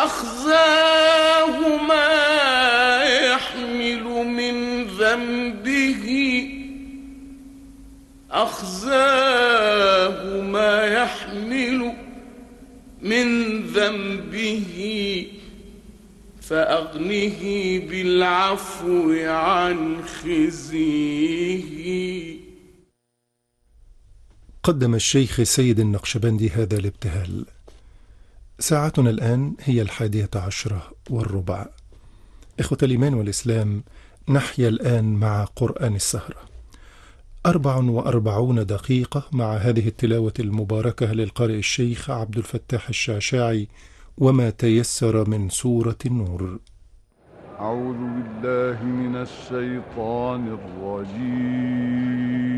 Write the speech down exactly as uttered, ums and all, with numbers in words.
أخزاه ما يحمل من ذنبه أخزاه ما يحمل من ذنبه فأغنه بالعفو عن خزيه. قدم الشيخ سيد النقشبندي هذا الابتهال. ساعتنا الآن هي الحادية عشرة والربع. إخوة الإيمان والإسلام، نحيا الآن مع قرآن السهرة، أربع وأربعون دقيقة مع هذه التلاوة المباركة للقارئ الشيخ عبد الفتاح الشعشاعي وما تيسر من سورة النور. أعوذ بالله من الشيطان الرجيم.